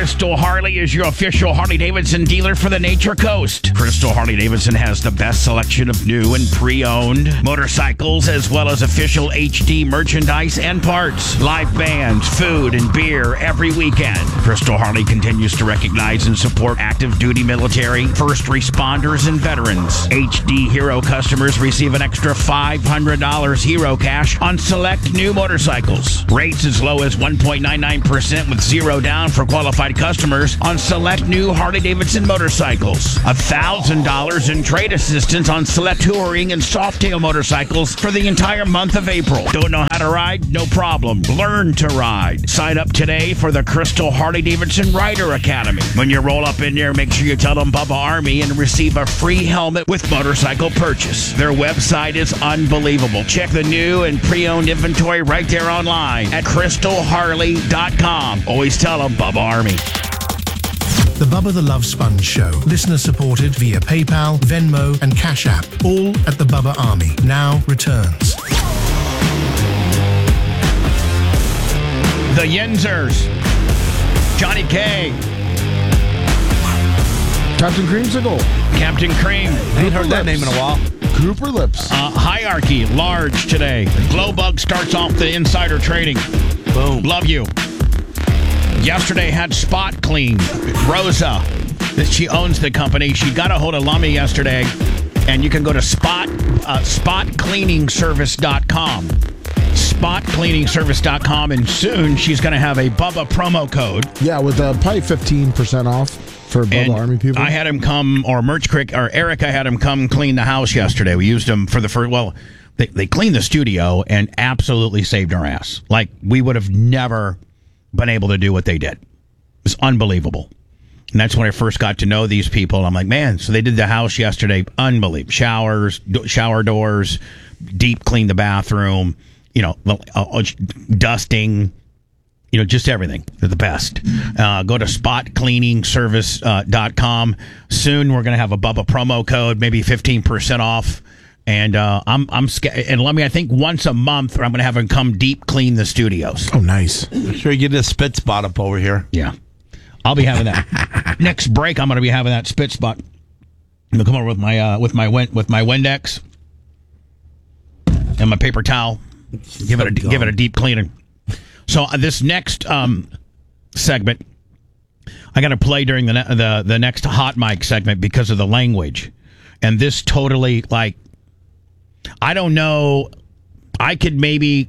Crystal Harley is your official Harley-Davidson dealer for the Nature Coast. Crystal Harley-Davidson has the best selection of new and pre-owned motorcycles, as well as official HD merchandise and parts, live bands, food, and beer every weekend. Crystal Harley continues to recognize and support active duty military, first responders, and veterans. HD Hero customers receive an extra $500 Hero cash on select new motorcycles. Rates as low as 1.99% with zero down for qualified customers on select new Harley-Davidson motorcycles. $1,000 in trade assistance on select touring and softail motorcycles for the entire month of April. Don't know how to ride? No problem. Learn to ride. Sign up today for the Crystal Harley-Davidson Rider Academy. When you roll up in there, make sure you tell them Bubba Army and receive a free helmet with motorcycle purchase. Their website is unbelievable. Check the new and pre-owned inventory right there online at crystalharley.com. Always tell them Bubba Army. The Bubba the Love Sponge Show. Listener supported via PayPal, Venmo, and Cash App. All at the Bubba Army. Now returns. The Yinzers. Johnny K. Captain Creamsicle. Captain Cream. I ain't heard that name in a while. Cooper Lips. Hierarchy, large today. Glowbug starts off the insider trading. Boom. Love you. Yesterday had Spot Clean. Rosa, she owns the company. She got a hold of Lummy yesterday, and you can go to spotcleaningservice.com. Spotcleaningservice.com, and soon she's going to have a Bubba promo code. Yeah, with probably 15% off for Bubba Army people. I had him come, or Merch Crick, or Eric, I had him come clean the house yesterday. We used him for the first, they cleaned the studio and absolutely saved our ass. Like, we would have never been able to do what they did. It was unbelievable. And that's when I first got to know these people. I'm like, man, so they did the house yesterday. Unbelievable. Showers, shower doors, deep clean the bathroom, dusting, just everything. They're the best. Go to spotcleaningservice.com. Soon we're going to have a Bubba promo code, maybe 15% off. And I'm scared. And let me, I think once a month, I'm going to have him come deep clean the studios. Oh, nice. Make sure you get a spit spot up over here. Yeah. I'll be having that. Next break, I'm going to be having that spit spot. I'm going to come over with my Windex and my paper towel. Give it a deep cleaning. So this next segment, I got to play during the next hot mic segment because of the language, and this totally, like, I don't know. I could maybe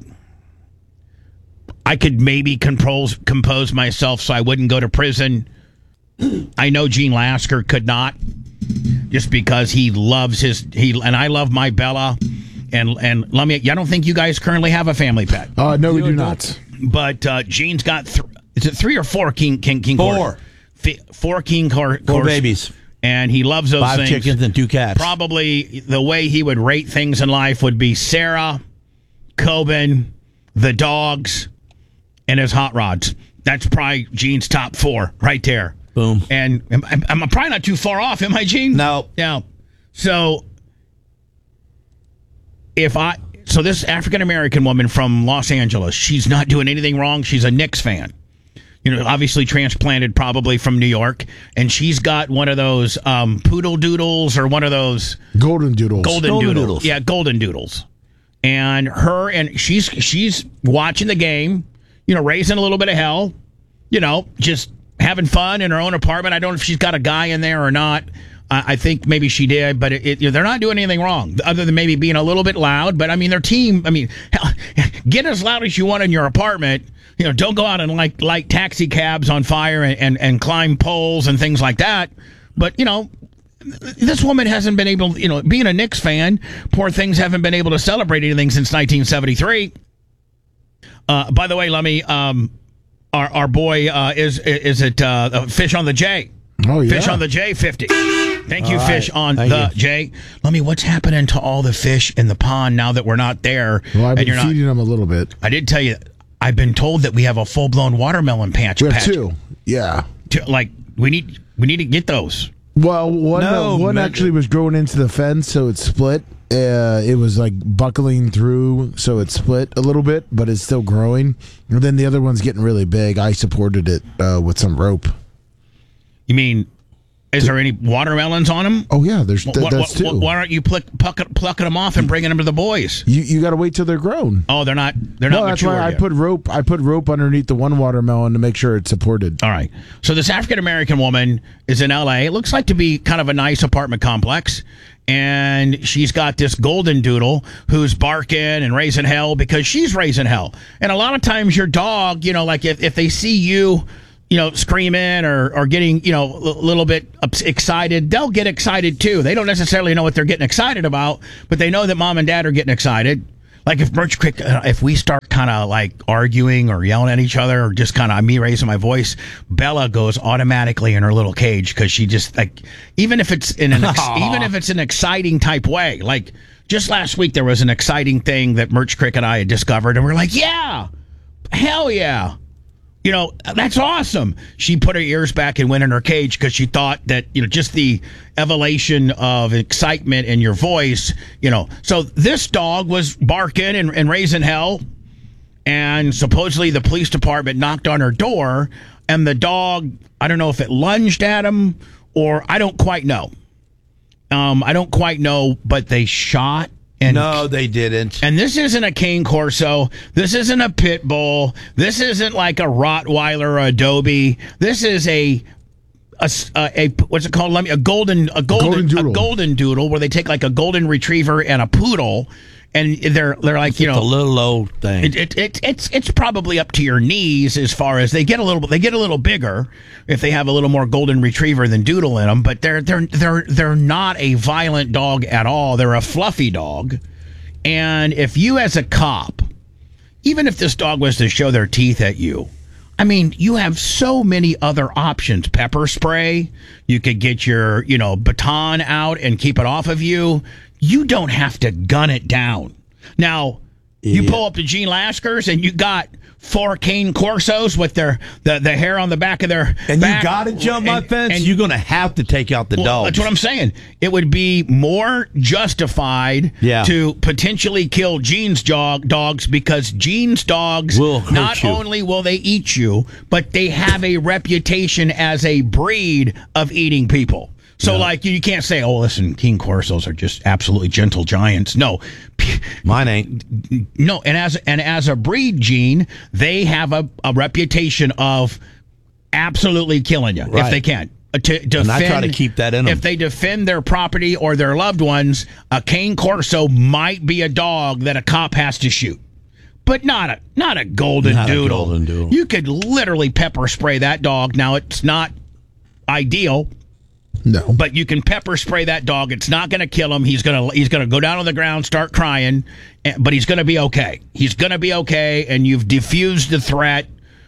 compose myself so I wouldn't go to prison. I know Gene Lasker could not, just because he loves and I love my Bella. And let me, I don't think you guys currently have a family pet. No, we do not. But Gene's got, is it 3 or 4 king Four. 4 king Four babies. And he loves those 5 things. 5 chickens and 2 cats. Probably the way he would rate things in life would be Sarah, Coben, the dogs, and his hot rods. That's probably Gene's top 4 right there. Boom. And I'm probably not too far off, am I, Gene? No. So this African-American woman from Los Angeles, she's not doing anything wrong. She's a Knicks fan. Obviously transplanted probably from New York. And she's got one of those poodle doodles or one of those... Golden doodles. Golden doodles. Yeah, golden doodles. And she's watching the game, raising a little bit of hell, just having fun in her own apartment. I don't know if she's got a guy in there or not. I think maybe she did, but they're not doing anything wrong other than maybe being a little bit loud. But, their team, hell, get as loud as you want in your apartment. Don't go out and light taxi cabs on fire and climb poles and things like that. But, this woman hasn't been able, being a Knicks fan, poor things haven't been able to celebrate anything since 1973. By the way, Lummy, our boy, is it Fish on the J? Oh, yeah. Fish on the J 50. Thank you, Fish on Thank the you. J. Lummy, what's happening to all the fish in the pond now that we're not there? Well, I've been and feeding them a little bit. I did tell you, I've been told that we have a full-blown watermelon patch. We have 2. Yeah. We need to get those. Well, one actually was growing into the fence, so it split. It was like buckling through, so it split a little bit, but it's still growing. And then the other one's getting really big. I supported it with some rope. You mean, is there any watermelons on them? Oh yeah, that's two. Why aren't you plucking them off and bringing them to the boys? You got to wait till they're grown. Oh, they're not. No, that's mature why yet. I put rope underneath the one watermelon to make sure it's supported. All right. So this African American woman is in L.A. It looks like to be kind of a nice apartment complex. And she's got this golden doodle who's barking and raising hell because she's raising hell. And a lot of times your dog, like if they see you, screaming or getting, a little bit excited, they'll get excited too. They don't necessarily know what they're getting excited about, but they know that mom and dad are getting excited. Like if we start kind of like arguing or yelling at each other or just kind of me raising my voice, Bella goes automatically in her little cage because she just even if it's in an exciting type way. Like just last week there was an exciting thing that Merch Crick and I had discovered, and we're like, yeah, hell yeah. That's awesome. She put her ears back and went in her cage because she thought that, just the evolution of excitement in your voice, So this dog was barking and raising hell. And supposedly the police department knocked on her door. And the dog, I don't know if it lunged at him or I don't quite know. But they shot. No, they didn't. And this isn't a Cane Corso. This isn't a pit bull. This isn't like a Rottweiler or a Dobie. This is a what's it called? A golden doodle where they take like a golden retriever and a poodle, and they're like a little old thing. It's probably up to your knees as far as they get a little bigger if they have a little more golden retriever than doodle in them, but they're not a violent dog at all. They're a fluffy dog. And if you as a cop, even if this dog was to show their teeth at you, I mean, you have so many other options. Pepper spray, you could get your, baton out and keep it off of you. You don't have to gun it down. Now, you pull up to Gene Lasker's and you got 4 Cane Corsos with the hair on the back of their and back. You got to jump my fence. And you're going to have to take out the dogs. That's what I'm saying. It would be more justified to potentially kill Gene's dogs because Gene's dogs will hurt not you. Only will they eat you, but they have a reputation as a breed of eating people. So, you can't say, oh, listen, Cane Corsos are just absolutely gentle giants. No. Mine ain't. No, and as a breed, Gene, they have a reputation of absolutely killing you if they can. And I try to keep that in them. If they defend their property or their loved ones, a Cane Corso might be a dog that a cop has to shoot. But not a golden doodle. You could literally pepper spray that dog. Now, it's not ideal. No, but you can pepper spray that dog. It's not going to kill him. He's gonna go down on the ground, start crying, but he's going to be okay. He's going to be okay, and you've diffused the threat.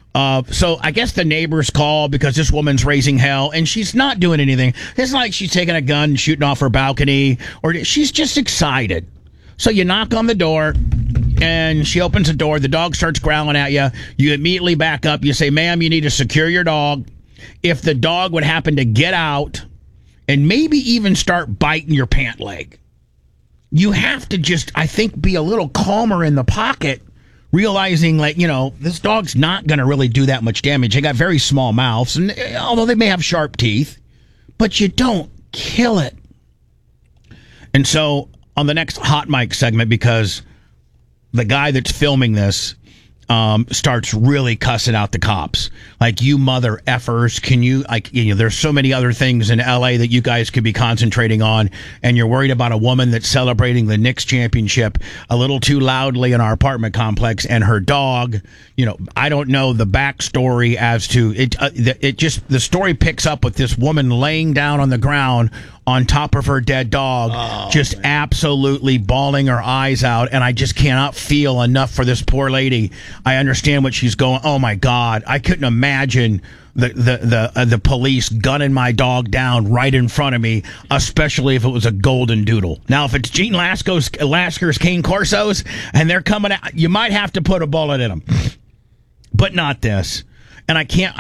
So I guess the neighbors call because this woman's raising hell, and she's not doing anything. It's like she's taking a gun and shooting off her balcony, or she's just excited. So you knock on the door, and she opens the door. The dog starts growling at you. You immediately back up. You say, ma'am, you need to secure your dog. If the dog would happen to get out and maybe even start biting your pant leg, you have to just, I think, be a little calmer in the pocket, realizing, this dog's not going to really do that much damage. They got very small mouths, and although they may have sharp teeth, but you don't kill it. And so on the next Hot Mic segment, because the guy that's filming this starts really cussing out the cops. Like, you mother effers, can you, there's so many other things in LA that you guys could be concentrating on, and you're worried about a woman that's celebrating the Knicks championship a little too loudly in our apartment complex, and her dog, I don't know the backstory as to it. The story picks up with this woman laying down on the ground on top of her dead dog, absolutely bawling her eyes out, and I just cannot feel enough for this poor lady. I understand what she's going. Oh my God, I couldn't imagine the police gunning my dog down right in front of me, especially if it was a golden doodle. Now, if it's Gene Lasker's Cane Corsos and they're coming out, you might have to put a bullet in them, but not this. And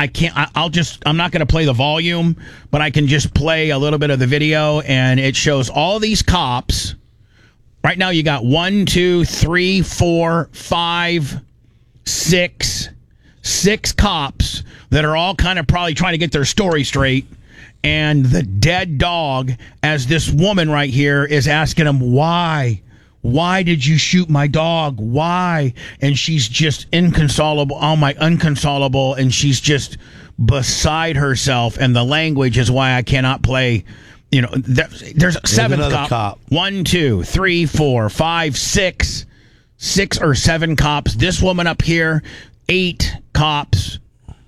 I'm not going to play the volume, but I can just play a little bit of the video, and it shows all these cops. Right now you got 1, 2, 3, 4, 5, 6 cops that are all kind of probably trying to get their story straight. and the dead dog, as this woman right here is asking him, why? Why did you shoot my dog? Why? And she's just inconsolable. Oh, my, inconsolable. And she's just beside herself. And the language is why I cannot play. You know, there's 7 cops. 1, 2, 3, 4, 5, 6 or 7 cops. This woman up here, 8 cops.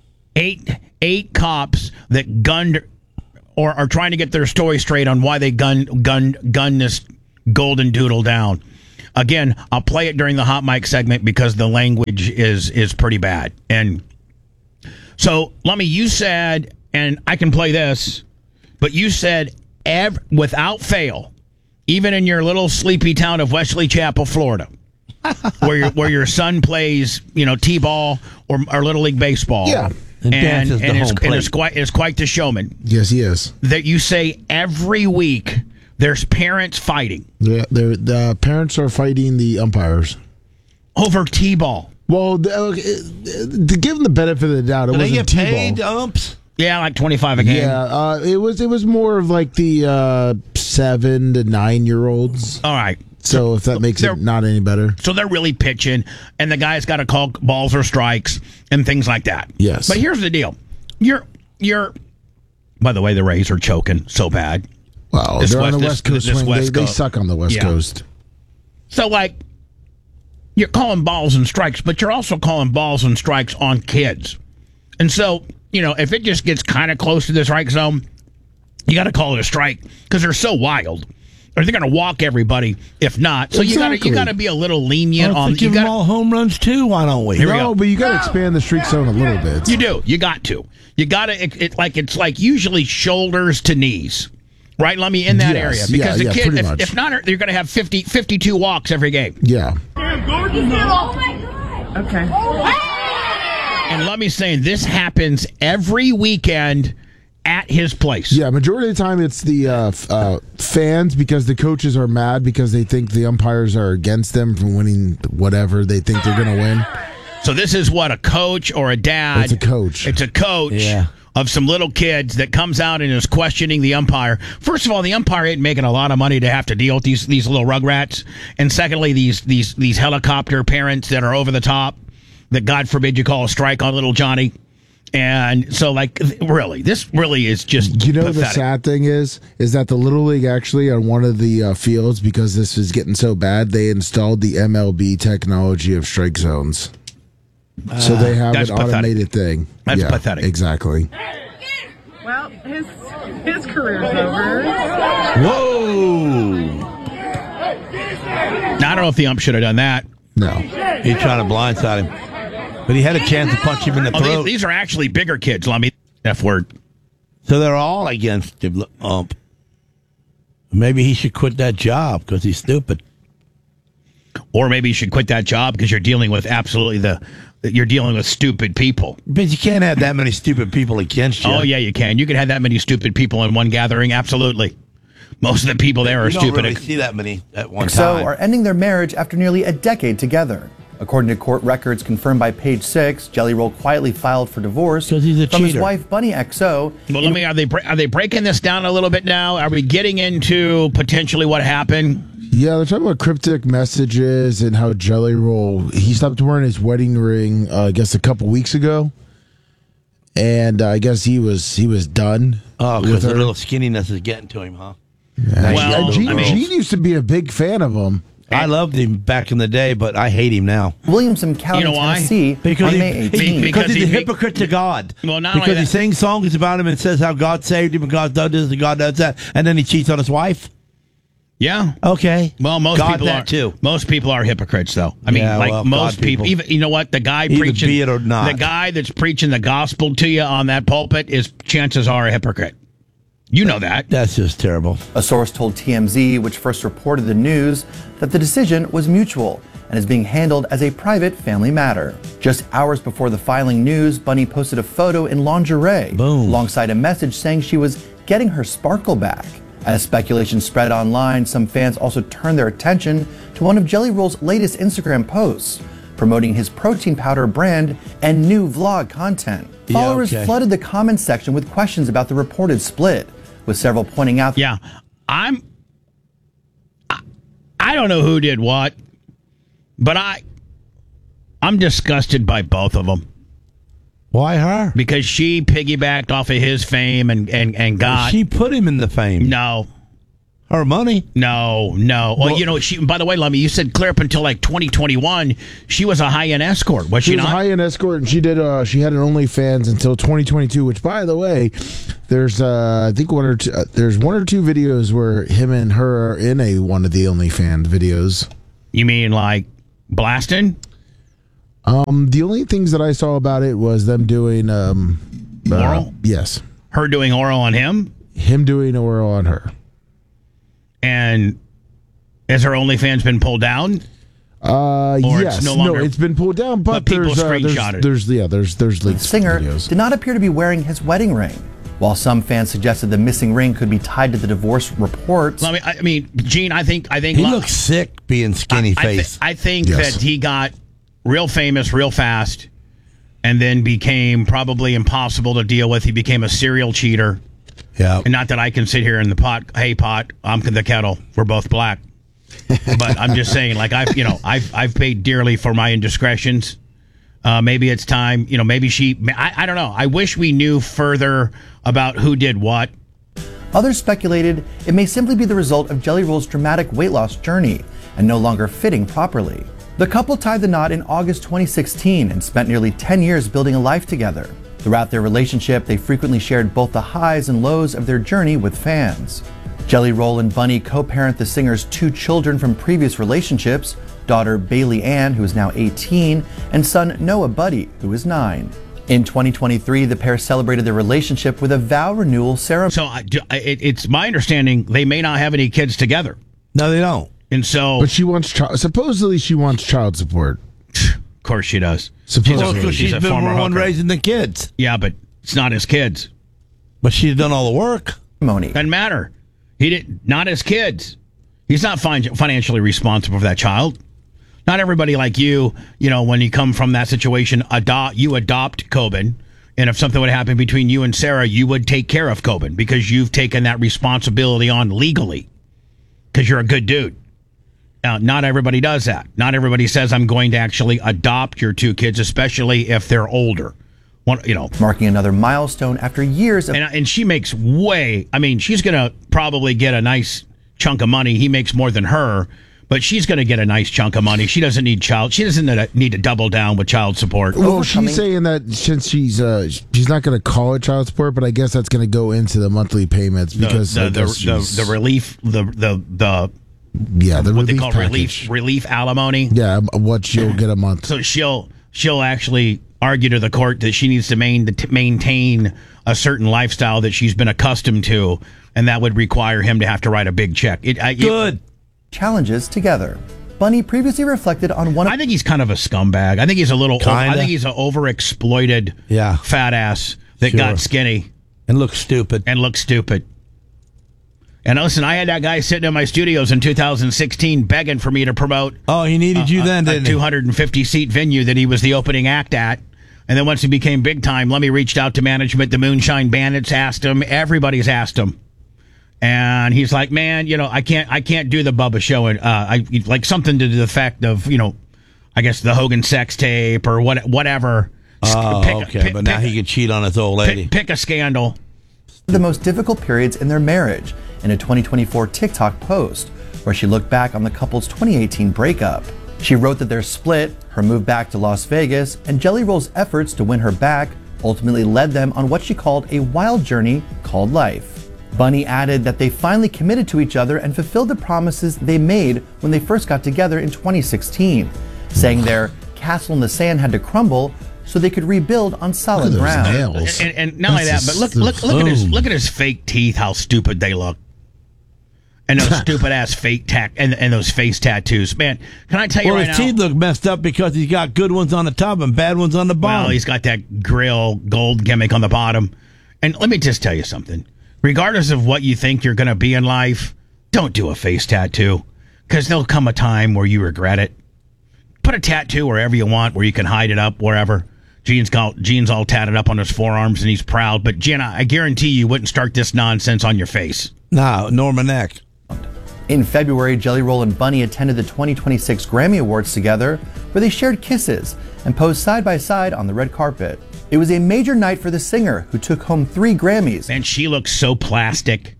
8 cops that gunned or are trying to get their story straight on why they gunned this golden doodle down. Again, I'll play it during the hot mic segment because the language is pretty bad. And so, Lummy, you said, and I can play this, but you said without fail, even in your little sleepy town of Wesley Chapel, Florida, where your son plays, t-ball or Little League baseball. Yeah. And is quite the showman. Yes, he is. That you say every week there's parents fighting. Yeah, the parents are fighting the umpires over t-ball. Well, to give them the benefit of the doubt, it wasn't they get t-ball. paid umps? Yeah, like $25 a game. Yeah, it was more of like the 7 to 9-year-olds. All right. So if that makes it not any better. So they're really pitching, and the guy's got to call balls or strikes and things like that. Yes. But here's the deal. You're. By the way, the Rays are choking so bad. Well, they're on the West Coast swing. They suck on the West Coast. So, you're calling balls and strikes, but you're also calling balls and strikes on kids. And so, if it just gets kind of close to the strike zone, you got to call it a strike because they're so wild. Or they're going to walk everybody if not. So exactly. you got to be a little lenient on. Give them all home runs too. Why don't we? No, but you got to expand the strike zone a little bit. You do. You got to. You got to. It's like usually shoulders to knees, right? Let me in that area because the kid, if not, they're going to have 52 walks every game. Yeah. Oh my God. Okay. And let me say, this happens every weekend at his place. Yeah, majority of the time it's the fans because the coaches are mad because they think the umpires are against them from winning whatever they think they're going to win. So this is what, a coach or a dad? It's a coach. It's a coach of some little kids that comes out and is questioning the umpire. First of all, the umpire ain't making a lot of money to have to deal with these little rugrats. And secondly, these helicopter parents that are over the top that God forbid you call a strike on little Johnny. And so, really, this really is just pathetic. The sad thing is that the Little League actually on one of the fields, because this is getting so bad, they installed the MLB technology of strike zones. So they have an automated thing. That's pathetic. Exactly. Well, his career's over. Whoa! Now, I don't know if the ump should have done that. No. He's trying to blindside him. But he had a chance to punch him in the throat. These are actually bigger kids, let me F word. So they're all against the ump. Maybe he should quit that job because he's stupid. Or maybe you should quit that job because you're dealing with you're dealing with stupid people. But you can't have that many stupid people against you. Oh, yeah, you can. You can have that many stupid people in one gathering, absolutely. Most of the people there are stupid. You don't really see that many at one time. So are ending their marriage after nearly a decade together. According to court records confirmed by Page Six, Jelly Roll quietly filed for divorce because he's a from cheater. His wife Bunny XO. Well, are they breaking this down a little bit now? Are we getting into potentially what happened? Yeah, they're talking about cryptic messages and how Jelly Roll, he stopped wearing his wedding ring, I guess a couple weeks ago, and I guess he was done. Oh, because the little skinniness is getting to him, huh? Yeah. Well, Gene used to be a big fan of him. I loved him back in the day, but I hate him now. Williamson County, Tennessee, because on May 18th. Because he's a hypocrite to God. Well, not because only he sings songs about him and says how God saved him and God does this and God does that, and then he cheats on his wife. Yeah. Okay. Well, most people are hypocrites, though. I mean, most people. Even you know what, the guy preaching, be it or not. The guy that's preaching the gospel to you on that pulpit is chances are a hypocrite. You know that. That's just terrible. A source told TMZ, which first reported the news, that the decision was mutual and is being handled as a private family matter. Just hours before the filing news, Bunny posted a photo in lingerie, alongside a message saying she was getting her sparkle back. As speculation spread online, some fans also turned their attention to one of Jelly Roll's latest Instagram posts, promoting his protein powder brand and new vlog content. Followers flooded the comments section with questions about the reported split, with several pointing out. Yeah, I don't know who did what, but I'm disgusted by both of them. Why her? Because she piggybacked off of his fame and got. She put him in the fame. No. Her money? No. Well, you know, she. By the way, Lummy, you said clear up until like 2021, she was a high-end escort, was she not? She was a high-end escort, and she did. She had an OnlyFans until 2022. Which, by the way, there's I think there's one or two videos where him and her are in one of the OnlyFans videos. You mean like blasting? The only things that I saw about it was them doing oral. Yes, her doing oral on him. Him doing oral on her. And has her OnlyFans been pulled down? Yes. It's been pulled down, but people there's screenshotted. There's leaked The singer videos. did not appear to be wearing his wedding ring. While some fans suggested the missing ring could be tied to the divorce reports. I mean, Gene, I think he looks sick being skinny face. I think that he got real famous real fast, and then became probably impossible to deal with. He became a serial cheater. Yeah. And not that I can sit here in the pot. Hey, pot, I'm the kettle. We're both black. But I'm just saying, like, I've paid dearly for my indiscretions. Maybe it's time. Maybe she. I don't know. I wish we knew further about who did what. Others speculated it may simply be the result of Jelly Roll's dramatic weight loss journey and no longer fitting properly. The couple tied the knot in August 2016 and spent nearly 10 years building a life together. Throughout their relationship, they frequently shared both the highs and lows of their journey with fans. Jelly Roll and Bunny co-parent the singer's 2 children from previous relationships, daughter Bailey Ann, who is now 18, and son Noah Buddy, who is 9. In 2023, the pair celebrated their relationship with a vow renewal ceremony. So it's my understanding they may not have any kids together. No, they don't. And so, but she wants supposedly she wants child support. Of course she does. Supposedly, she's been the one raising the kids. Yeah, but it's not his kids. But she's done all the work. Doesn't matter. He did not his kids. He's not financially responsible for that child. Not everybody like you. When you come from that situation, you adopt Coben, and if something would happen between you and Sarah, you would take care of Coben because you've taken that responsibility on legally because you're a good dude. Now, not everybody does that. Not everybody says, I'm going to actually adopt your 2 kids, especially if they're older. Marking another milestone after years of... And she makes she's going to probably get a nice chunk of money. He makes more than her, but she's going to get a nice chunk of money. She doesn't need need to double down with child support. Well, she's saying that since she's not going to call it child support, but I guess that's going to go into the monthly payments because the relief, what they call relief alimony. Yeah, what you'll get a month. So she'll actually argue to the court that she needs to maintain a certain lifestyle that she's been accustomed to, and that would require him to have to write a big check. Good challenges together. Bunny previously reflected on one. I think he's kind of a scumbag. I think he's a little. I think he's an overexploited fat ass that got skinny and looks stupid. And listen, I had that guy sitting in my studios in 2016 begging for me to promote. Oh, he needed you then, didn't he? A 250-seat venue that he was the opening act at. And then once he became big time, Lemmy reached out to management. The Moonshine Bandits asked him. Everybody's asked him. And he's like, man, I can't do the Bubba show. And I like something to the effect of, I guess the Hogan sex tape or whatever. Oh, but now he can cheat on his old lady. Pick a scandal. The most difficult periods in their marriage in a 2024 TikTok post where she looked back on the couple's 2018 breakup. She wrote that their split, her move back to Las Vegas, and Jelly Roll's efforts to win her back ultimately led them on what she called a wild journey called life. Bunny added that they finally committed to each other and fulfilled the promises they made when they first got together in 2016, saying their castle in the sand had to crumble so they could rebuild on solid ground. And not only that, but look at his fake teeth, how stupid they look. And those stupid ass fake and those face tattoos. Man, can I tell you right now? His teeth look messed up because he's got good ones on the top and bad ones on the bottom. Well, he's got that grill gold gimmick on the bottom. And let me just tell you something. Regardless of what you think you're going to be in life, don't do a face tattoo because there'll come a time where you regret it. Put a tattoo wherever you want, where you can hide it up, wherever. Gene's all tatted up on his forearms, and he's proud. But, Jen, I guarantee you wouldn't start this nonsense on your face. No, Norman Eck. In February, Jelly Roll and Bunny attended the 2026 Grammy Awards together, where they shared kisses and posed side by side on the red carpet. It was a major night for the singer, who took home 3 Grammys. And she looks so plastic.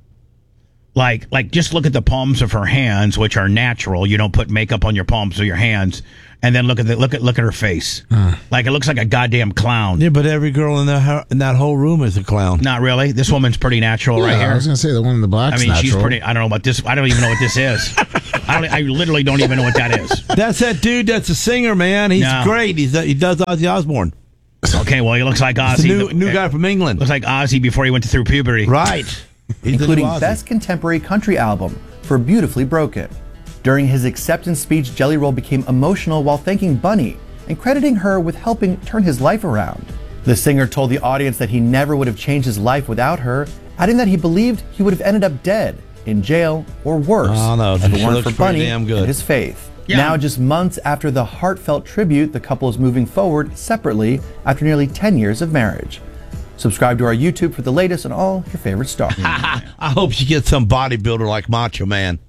Like just look at the palms of her hands, which are natural. You don't put makeup on your palms of your hands. And then look at her face. Like it looks like a goddamn clown. Yeah, but every girl in that whole room is a clown. Not really. This woman's pretty natural right here. I was going to say the one in the black's natural. She's pretty. I don't know about this. I don't even know what this is. I literally don't even know what that is. That's that dude. That's a singer, man. He's great. He does Ozzy Osbourne. Okay, well, he looks like Ozzy. The new guy from England. Looks like Ozzy before he went through puberty. Right. Including Best Contemporary Country Album for Beautifully Broken. During his acceptance speech, Jelly Roll became emotional while thanking Bunny and crediting her with helping turn his life around. The singer told the audience that he never would have changed his life without her, adding that he believed he would have ended up dead, in jail, or worse, if it weren't for Bunny and his faith. Yeah. Now, just months after the heartfelt tribute, the couple is moving forward separately after nearly 10 years of marriage. Subscribe to our YouTube for the latest on all your favorite stars. I hope she gets some bodybuilder like Macho Man.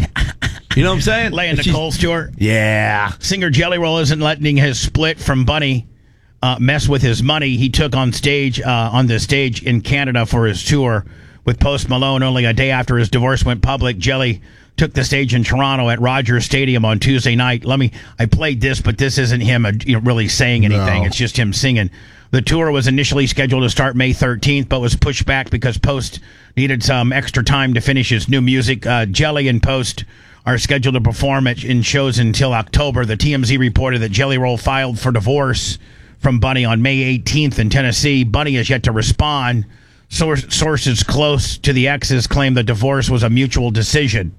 You know what I'm saying? Laying the Cole Stewart. Yeah. Singer Jelly Roll isn't letting his split from Bunny mess with his money. He took on the stage in Canada for his tour with Post Malone only a day after his divorce went public. Jelly took the stage in Toronto at Rogers Stadium on Tuesday night. I played this, but this isn't him really saying anything. No. It's just him singing. The tour was initially scheduled to start May 13th, but was pushed back because Post needed some extra time to finish his new music. Jelly and Post are scheduled to perform in shows until October. The TMZ reported that Jelly Roll filed for divorce from Bunny on May 18th in Tennessee. Bunny has yet to respond. Sources close to the exes claim the divorce was a mutual decision.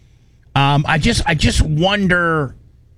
I just wonder.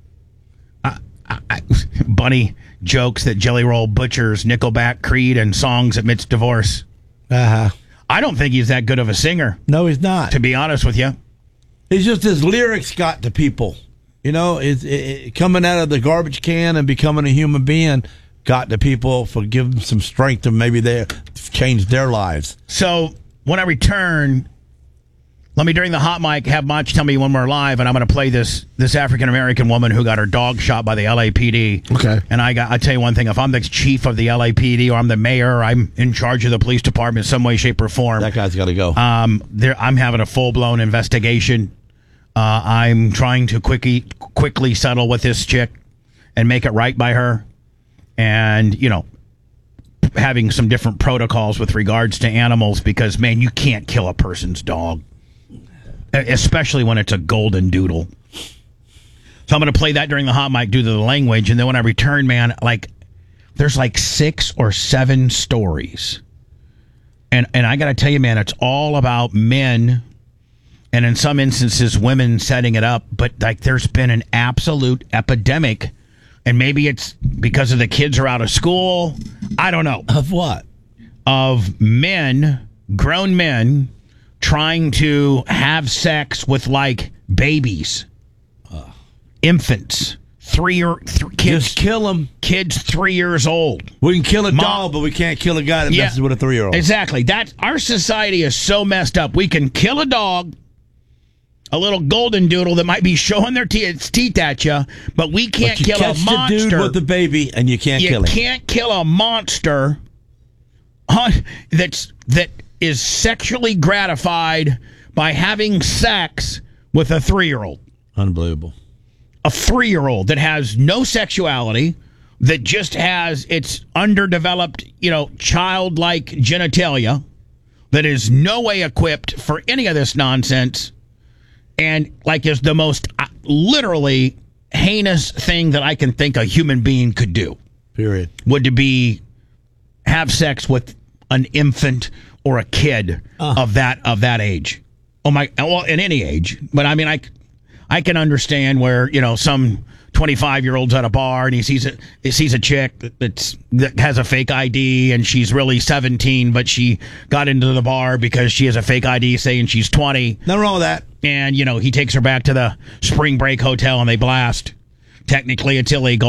Bunny jokes that Jelly Roll butchers Nickelback, Creed, and songs amidst divorce. I don't think he's that good of a singer. No, he's not. To be honest with you. It's just his lyrics got to people. You know, coming out of the garbage can and becoming a human being got to people for giving them some strength to maybe they change their lives. So when I return, let me, during the hot mic, have Mach tell me when we're live, and I'm going to play this African-American woman who got her dog shot by the LAPD. Okay. And I tell you one thing, if I'm the chief of the LAPD or I'm the mayor, or I'm in charge of the police department in some way, shape, or form. That guy's got to go. I'm having a full-blown investigation. I'm trying to quickly settle with this chick and make it right by her. And, having some different protocols with regards to animals because, man, you can't kill a person's dog. Especially when it's a golden doodle. So I'm going to play that during the hot mic due to the language. And then when I return, man, there's 6 or 7 stories. And I got to tell you, man, it's all about men. And in some instances, women setting it up. But there's been an absolute epidemic. And maybe it's because of the kids are out of school. I don't know. Of what? Of men, grown men, trying to have sex with babies, infants, kids. Just kill them. Kids 3 years old. We can kill a dog, but we can't kill a guy that messes with a 3-year-old. Exactly. Our society is so messed up. We can kill a dog, a little golden doodle that might be showing their teeth at you, but we can't kill a monster. Catch the dude with the baby, and you can't kill him. You can't kill a monster that is sexually gratified by having sex with a 3-year-old. Unbelievable. A 3-year-old that has no sexuality, that just has its underdeveloped, childlike genitalia, that is no way equipped for any of this nonsense, and is the most literally heinous thing that I can think a human being could do. Period. Would to be have sex with an infant or a kid of that age. Oh my! Well, in any age, but I mean, I can understand where some 25-year-old's at a bar and he sees a chick that has a fake ID and she's really 17, but she got into the bar because she has a fake ID saying she's 20. Nothing wrong with that. And he takes her back to the Spring Break Hotel and they blast. Technically, it's illegal.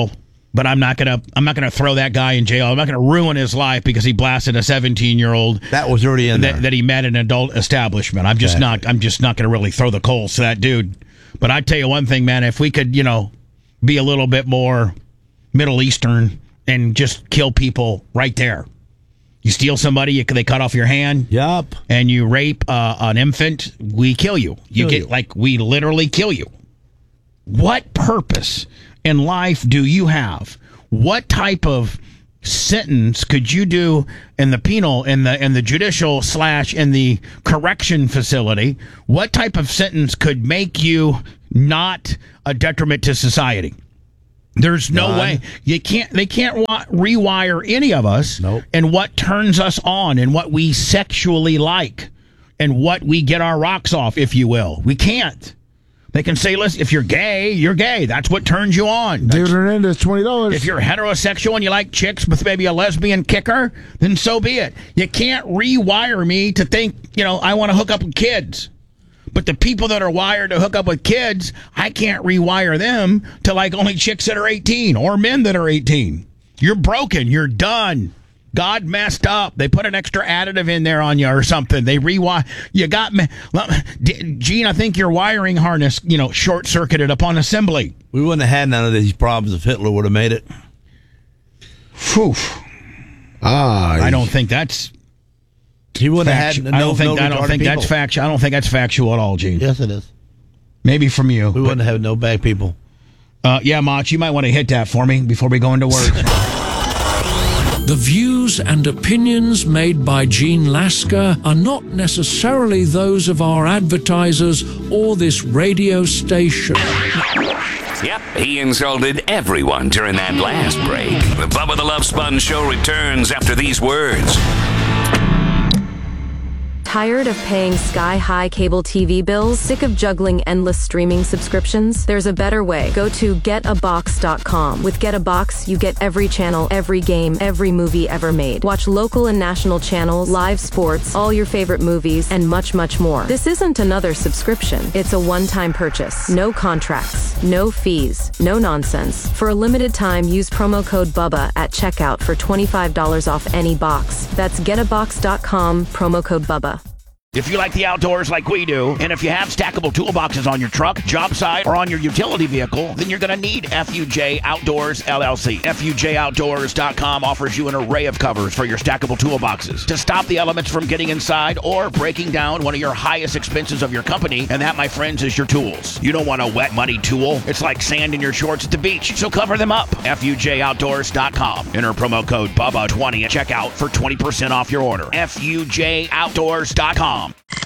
But I'm not gonna throw that guy in jail. I'm not gonna ruin his life because he blasted a 17-year-old That was already in there. that he met in an adult establishment. I'm just not gonna really throw the coals to that dude. But I tell you one thing, man, if we could, be a little bit more Middle Eastern and just kill people right there. You steal somebody, they cut off your hand. Yup. And you rape an infant, we kill you. We literally kill you. What purpose in life do you have? What type of sentence could you do in the penal, in the judicial / in the correction facility? What type of sentence could make you not a detriment to society? There's no way. They can't rewire any of us. Nope. And what turns us on and what we sexually like and what we get our rocks off, if you will. We can't. They can say, listen, if you're gay, you're gay. That's what turns you on. David Hernandez, $20. If you're heterosexual and you like chicks with maybe a lesbian kicker, then so be it. You can't rewire me to think, I want to hook up with kids. But the people that are wired to hook up with kids, I can't rewire them to like only chicks that are 18 or men that are 18. You're broken. You're done. God messed up. They put an extra additive in there on you or something. They rewire. You got me. Gene, I think your wiring harness, short-circuited upon assembly. We wouldn't have had none of these problems if Hitler would have made it. Phew. I don't think that's... He wouldn't have had I don't think that's factual. I don't think that's factual at all, Gene. Yes, it is. Maybe from you. We wouldn't have no bad people. Yeah, Mach, you might want to hit that for me before we go into words. The views and opinions made by Gene Lasker are not necessarily those of our advertisers or this radio station. Yep, he insulted everyone during that last break. The Bubba the Love Sponge Show returns after these words. Tired of paying sky-high cable TV bills? Sick of juggling endless streaming subscriptions? There's a better way. Go to getabox.com. With Get a Box, you get every channel, every game, every movie ever made. Watch local and national channels, live sports, all your favorite movies, and much, much more. This isn't another subscription. It's a one-time purchase. No contracts, no fees, no nonsense. For a limited time, use promo code BUBBA at checkout for $25 off any box. That's getabox.com, promo code BUBBA. If you like the outdoors like we do, and if you have stackable toolboxes on your truck, job site, or on your utility vehicle, then you're going to need FUJ Outdoors LLC. FUJOutdoors.com offers you an array of covers for your stackable toolboxes to stop the elements from getting inside or breaking down one of your highest expenses of your company, and that, my friends, is your tools. You don't want a wet, muddy tool. It's like sand in your shorts at the beach, so cover them up. FUJOutdoors.com. Enter promo code BUBBA20 at checkout for 20% off your order. FUJOutdoors.com.